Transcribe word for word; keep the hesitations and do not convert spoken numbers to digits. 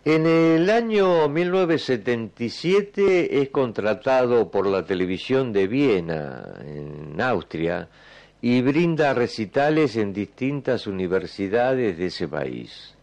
En el año mil novecientos setenta y siete es contratado por la televisión de Viena, en Austria, y brinda recitales en distintas universidades de ese país.